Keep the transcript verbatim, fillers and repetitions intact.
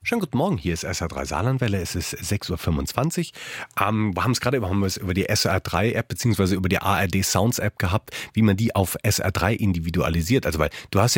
Schönen guten Morgen, hier ist S R drei Saarlandwelle, es ist sechs Uhr fünfundzwanzig. Ähm, wir haben es gerade über, haben wir es über die S R drei App beziehungsweise über die A R D Sounds App gehabt, wie man die auf S R drei individualisiert. Also weil du hast ja